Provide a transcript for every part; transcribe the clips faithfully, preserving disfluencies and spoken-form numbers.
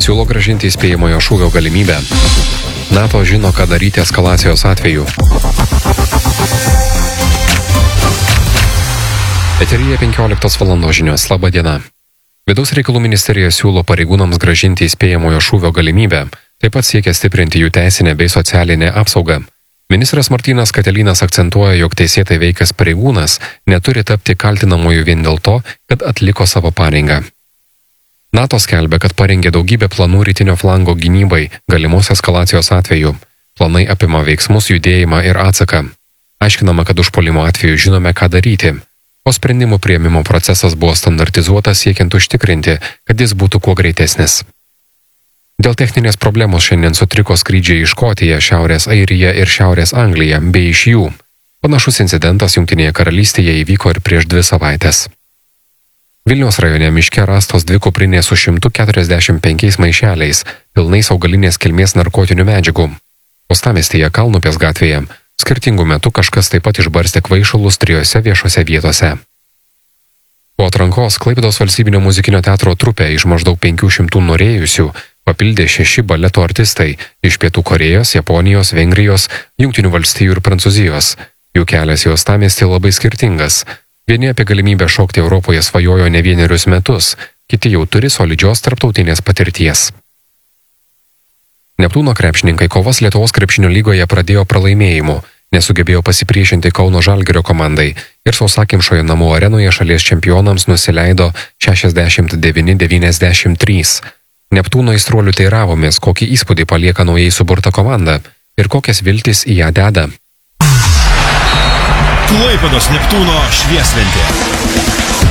Siūlo grąžinti įspėjamojo šūvio galimybę. NATO žino, ką daryti eskalacijos atveju. Eteryje penkioliktos valandos žinios. Labą dieną. Vidaus reikalų ministerija siūlo pareigūnams grąžinti įspėjamojo šūvio galimybę, taip pat siekia stiprinti jų teisinę bei socialinę apsaugą. Ministras Martynas Katelynas akcentuoja, jog teisėtai veikęs pareigūnas neturi tapti kaltinamuoju vien dėl to, kad atliko savo pareigą. NATO skelbia, kad parengė daugybę planų rytinio flango gynybai galimos eskalacijos atveju. Planai apima veiksmus, judėjimą ir atsaką. Aiškinama, kad užpuolimo atveju žinome, ką daryti. O sprendimų priėmimo procesas buvo standartizuotas siekiant užtikrinti, kad jis būtų kuo greitesnis. Dėl techninės problemos šiandien sutriko skrydžiai į Škotiją, Šiaurės Airiją ir Šiaurės Angliją, bei iš jų. Panašus incidentas Jungtinėje karalystėje įvyko ir prieš dvi savaites. Vilniaus rajone miške rastos dvi kuprinės su šimtu keturiasdešimt penkiais maišeliais, pilnais augalinės kilmės narkotinių medžiagų. Uostamiestyje Kalnupės gatvėje skirtingų metų kažkas taip pat išbarstė kvaišalus trijose viešose vietose. Po atrankos Klaipėdos valstybinio muzikinio teatro trupę iš maždaug penkių šimtų norėjusių papildė šeši baleto artistai iš Pietų Korėjos, Japonijos, Vengrijos, Jungtinių valstijų ir Prancūzijos. Jų kelias į uostamiestį labai skirtingas. Vieni apie galimybę šokti Europoje svajojo ne vienerius metus, kiti jau turi solidžios tarptautinės patirties. Neptūno krepšininkai kovas Lietuvos krepšinio lygoje pradėjo pralaimėjimu, nesugebėjo pasipriešinti Kauno Žalgirio komandai ir sausakimšoje namų arenoje šalies čempionams nusileido šešiasdešimt devyni devyniasdešimt trys. Neptūno aistruolių teiravomės, kokį įspūdį palieka naujai suburta komanda ir kokias viltis į ją deda. Klaipėdos Neptūno švieslentė.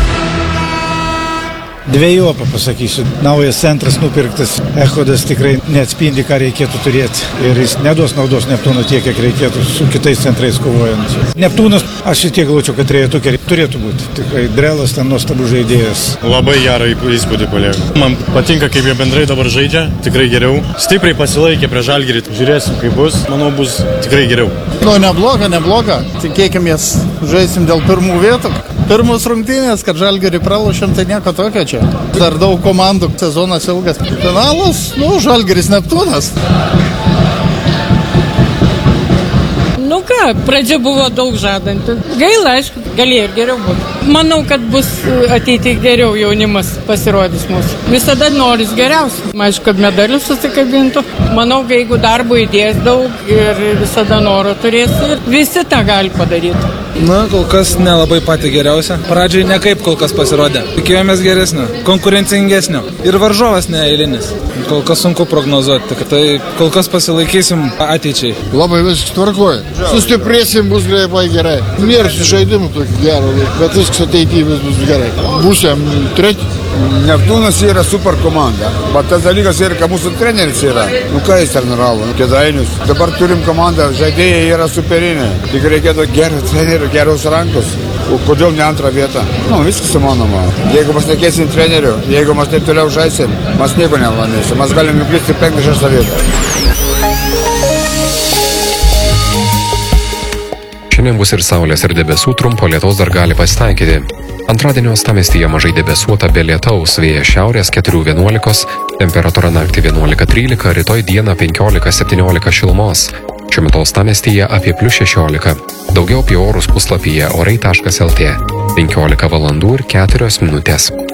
Dvejopą pasakysiu. Naujas centras nupirktas. Echodas tikrai neatspindi, ką reikėtų turėti. Ir jis neduos naudos Neptūno tiek, kiek reikėtų su kitais centrais kovojant. Neptūnas, aš šiek tiek galvočiau, kad turėtų, turėtų būti. Tikrai Drelas ten nuostabus žaidėjas. Labai gerą įspūdį palieka. Man patinka, kaip jie bendrai dabar žaidžia. Tikrai geriau. Stipriai pasilaikė prie Žalgirį. Žiūrėsim, kaip bus. Manau, bus tikrai geriau. Nu, nebloga, nebloga. Tikėkimės, žaisim dėl pirmų vietų. Pirmus rungtynės, kad Žalgirį pralošėm, tai nieko tokio čia. Dar daug komandų, sezonas ilgas. Finalas, nu, Žalgiris Neptūnas. Nu ką, pradžia buvo daug žadanti. Gaila, aišku, galėjo ir geriau būti. Manau, kad bus ateityje geriau jaunimas pasirodys mūsų. Visada noris geriausių. Aišku, kad medalius susikabintų. Manau, kad jeigu darbo įdės daug ir visada noro turės, ir visi tą gali padaryti. Na, kol kas nelabai pati geriausia. Pradžiai nekaip kol kas pasirodė. Tikėjomės geresnio, konkurencingesnio. Ir varžovas neeilinis. Kol kas sunku prognozuoti. Tai kol kas pasilaikysim ateičiai. Labai viskas tvarkoja. Sustiprėsim, bus labai gerai. Nėra žaidimų tokį gerą, bet viskas ateityje bus gerai. Būsim treti. Neptūnas yra super komanda, bet tas dalykas yra, kad mūsų treneris yra. Nu ką jis treniravo, Kėdainius. Dabar turim komandą, žaidėjai yra superinė. Tik reikėtų gerų trenerių, geros rankos. O kodėl ne antrą vietą? Nu, viskas įmanoma. Jeigu mes nekeisim trenerių, jeigu mes taip toliau žaisim, mes nieko nelaimėsim. Mes galim nukristi penktą šeštą vietą. Šiandien bus ir saulės, ir debesų, trumpo lietaus dar gali pasitaikyti. Antradienio uostamiestyje mažai debesuota be lietaus, vėjas šiaurės keturi vienuolika, temperatūra naktį vienuolika trylika, rytoj dieną penkiolika septyniolika šilumos. Šiuo metu uostamiestyje apie plius šešiolika. Daugiau apie orus puslapyje orai taškas lt. penkiolika valandų ir keturios minutės.